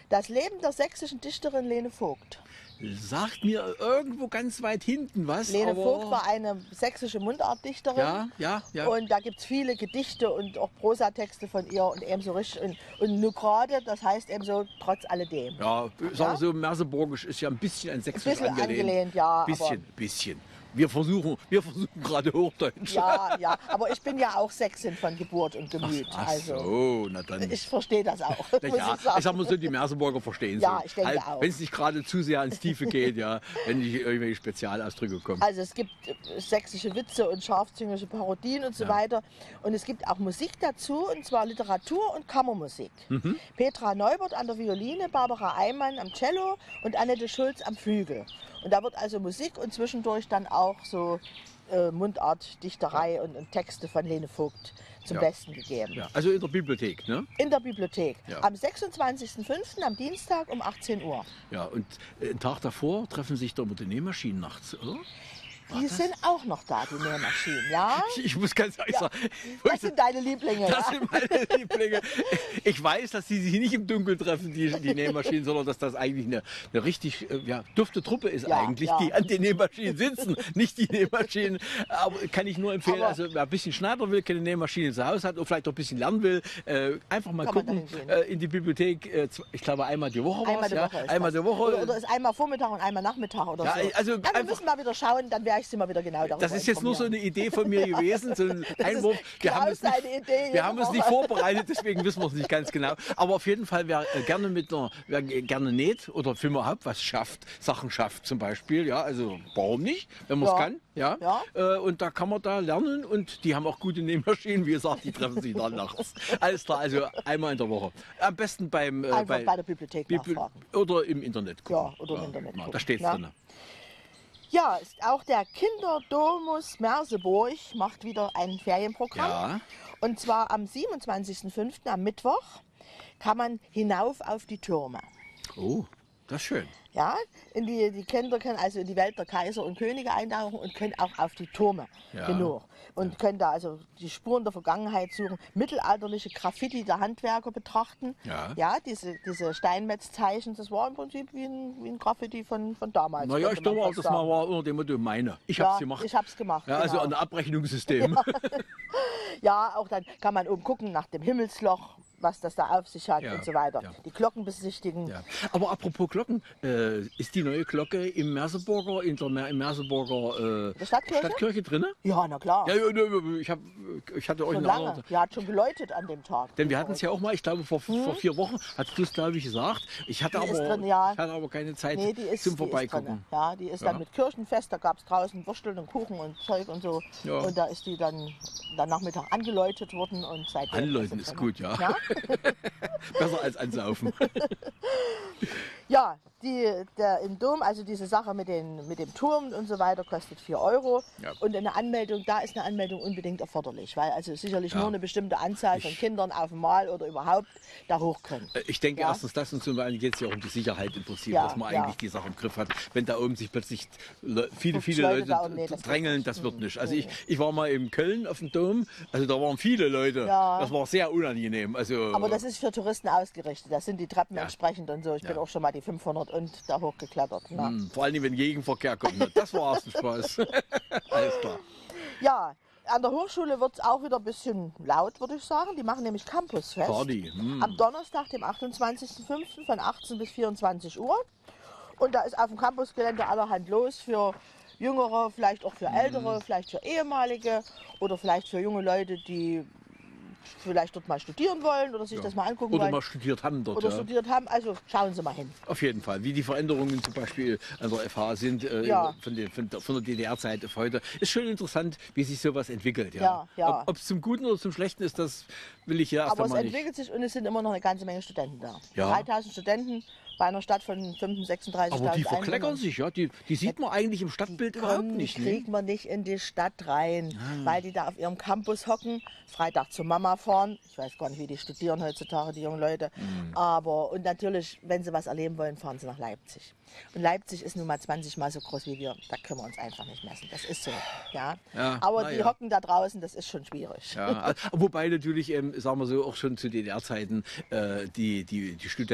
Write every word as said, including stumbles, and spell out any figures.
Das Leben der sächsischen Dichterin Lene Vogt. Sagt mir irgendwo ganz weit hinten was. Lene aber Vogt war eine sächsische Mundartdichterin. Ja, ja, ja. Und da gibt es viele Gedichte und auch Prosatexte von ihr und ebenso richtig. Und, und nur gerade, das heißt eben so, trotz alledem. Ja, sagen wir Ja? so, Merseburgisch ist ja ein bisschen an Ein Sächsisch bisschen angelehnt. angelehnt, ja. Bisschen, aber, bisschen. Wir versuchen, wir versuchen gerade Hochdeutsch. ja, ja, aber ich bin ja auch Sächsin von Geburt und Gemüt. Ach also so, na dann. ich verstehe das auch. Ja, muss ja, ich sagen. ich sag mal so, die Merseburger verstehen Ja, so. ich denke auch. Wenn es nicht gerade zu sehr ins Tiefe geht, ja, wenn nicht irgendwelche Spezialausdrücke kommen. Also es gibt äh, sächsische Witze und scharfzüngische Parodien und so Ja. weiter. Und es gibt auch Musik dazu, und zwar Literatur und Kammermusik. Mhm. Petra Neubert an der Violine, Barbara Eimann am Cello und Annette Schulz am Flügel. Und da wird also Musik und zwischendurch dann auch so äh, Mundart, Dichterei und, und Texte von Lene Vogt zum Ja. Besten gegeben. Ja, also in der Bibliothek, ne? In der Bibliothek. Ja. Am sechsundzwanzigsten fünften am Dienstag um achtzehn Uhr. Ja, und äh, einen Tag davor treffen sich da mit den Nähmaschinen nachts, oder? War Die das? sind auch noch da, die Nähmaschinen, ja? Ich, ich muss ganz ehrlich Ja. sagen, Das sind deine Lieblinge. das ja? sind meine Lieblinge. Ich weiß, dass die sich nicht im Dunkeln treffen, die, die Nähmaschinen, sondern dass das eigentlich eine, eine richtig äh, ja, dufte Truppe ist Ja, eigentlich, ja. die an den Nähmaschinen sitzen, nicht die Nähmaschinen. Aber kann ich nur empfehlen, Aber- also wer ein bisschen Schneider will, keine Nähmaschine zu Hause hat und vielleicht auch ein bisschen lernen will, äh, einfach mal Kann man gucken dahin gehen. äh, in die Bibliothek. Äh, z- ich glaube einmal die Woche Einmal war's, die ja? Woche ist Einmal das. die Woche. Oder, oder ist einmal Vormittag und einmal Nachmittag oder Ja, so. also ja, wir einfach- müssen mal wieder schauen, dann werde ich sie mal wieder genau darüber Das ist jetzt nur so informieren. eine Idee von mir gewesen, so ein Einwurf. Wir haben, Klaus es nicht, seine Idee wir jede haben es nicht Woche. vorbereitet, deswegen wissen wir es nicht ganz genau. Aber auf jeden Fall, wer äh, gerne mit einer, wer g- gerne näht oder für überhaupt was schafft, Sachen schafft zum Beispiel, ja, also warum nicht, wenn man es Ja. kann, ja. Ja. Äh, und da kann man da lernen und die haben auch gute Nähmaschinen, wie gesagt, die treffen sich da nachts. Alles klar, also einmal in der Woche. Am besten beim äh, Einfach bei der Bibliothek Bibli- nachfragen. oder im Internet gucken. Ja, oder im Internet Ja, gucken, da steht es ja. drin. Ja, ist auch der Kinderdomus Merseburg macht wieder ein Ferienprogramm. Ja. Und zwar am siebenundzwanzigsten fünften am Mittwoch kann man hinauf auf die Türme. Oh, das ist schön. Ja, in die, die Kinder können also in die Welt der Kaiser und Könige eintauchen und können auch auf die Türme Ja. genug. Und können da also die Spuren der Vergangenheit suchen, mittelalterliche Graffiti der Handwerker betrachten. Ja. Ja, diese, diese Steinmetzzeichen, das war im Prinzip wie ein, wie ein Graffiti von, von damals. Naja, könnte ich man glaube auch, fast das sagen. mal war unter dem Motto meine. Ich Ja, hab's gemacht. ich hab's gemacht, Ja, also genau. an der Abrechnungssystem. Ja, auch dann kann man oben gucken nach dem Himmelsloch, was das da auf sich hat Ja, und so weiter. ja. Die Glocken besichtigen. Ja. Aber apropos Glocken, äh, ist die neue Glocke im Merseburger, in der Mer im Merseburger äh, Der Stadtkirche? Stadtkirche drin? Ja, na klar. Ja, ja, ja, ich, hab, ich hatte euch Schon eine lange. andere. Die hat schon geläutet an dem Tag. Denn wir hatten es ja auch mal, ich glaube vor, vor vier Wochen, hast du es glaube ich gesagt. Ich hatte, Die ist aber, drin, ja. ich hatte aber keine Zeit Nee, die ist, zum die ist Vorbeigucken. drin. Ja, die ist Ja. dann mit Kirchenfest, da gab es draußen Würsteln und Kuchen und Zeug und so. Ja. Und da ist die dann, dann Nachmittag angeläutet worden und seitdem. Anläuten sie ist drin. gut, ja. Ja, Besser als ansaufen. ja die, der, im Dom, also diese Sache mit, den, mit dem Turm und so weiter, kostet vier Euro. Ja. Und eine Anmeldung, da ist eine Anmeldung unbedingt erforderlich, weil also sicherlich Ja. nur eine bestimmte Anzahl von Ich- Kindern auf einmal oder überhaupt da hoch können. Äh, Ich denke Ja. erstens das und zum einen geht es ja auch um die Sicherheit im Prinzip, Ja, dass man ja. eigentlich die Sache im Griff hat. Wenn da oben sich plötzlich Le viele, viele Leute Leute da oben, nee, das wird drängeln, nicht. das wird Mhm. nicht. Also Nee, ich, nee. ich war mal in Köln auf dem Dom, also da waren viele Leute. Ja. Das war sehr unangenehm. Also, Aber das ist für Touristen ausgerichtet. Da sind die Treppen Ja. entsprechend und so. Ich bin Ja. auch schon mal die fünfhundert und da hochgeklettert. Ne? Hm, vor allem, wenn Gegenverkehr kommt. ne? Das war erst ein Spaß. Alles klar. Ja, an der Hochschule wird es auch wieder ein bisschen laut, würde ich sagen. Die machen nämlich Campusfest. Party, hm. Am Donnerstag, dem achtundzwanzigsten fünften von achtzehn bis vierundzwanzig Uhr. Und da ist auf dem Campusgelände allerhand los für Jüngere, vielleicht auch für Ältere, vielleicht für Ehemalige oder vielleicht für junge Leute, die vielleicht dort mal studieren wollen oder sich Ja. das mal angucken Oder wollen. mal studiert haben dort. oder ja. studiert haben. Also schauen Sie mal hin. Auf jeden Fall. Wie die Veränderungen zum Beispiel an der F H sind äh, Ja. von, der, von, der, von der D D R-Zeit auf heute. Ist schon interessant, wie sich sowas entwickelt. Ja. Ja, ja. Ob es zum Guten oder zum Schlechten ist, das will ich ja erst Aber es einmal nicht. entwickelt sich und es sind immer noch eine ganze Menge Studenten da. Ja. dreitausend Studenten bei einer Stadt von fünfundsechzigtausend, sechsunddreißigtausend Aber die verkleckern Einwohnern. sich, ja. Die, die sieht man eigentlich im Stadtbild überhaupt Komm, nicht. Die Ne? kriegt man nicht in die Stadt rein, weil die da auf ihrem Campus hocken, Freitag zur Mama fahren. Ich weiß gar nicht, wie die studieren heutzutage, die jungen Leute. Mhm. Aber, und natürlich, wenn sie was erleben wollen, fahren sie nach Leipzig. Und Leipzig ist nun mal zwanzig Mal so groß wie wir. Da können wir uns einfach nicht messen. Das ist so. Ja. Ja, Aber na die ja. hocken da draußen, das ist schon schwierig. Ja, wobei natürlich, ähm, sagen wir so, auch schon zu D D R-Zeiten äh, die, die, die Studenten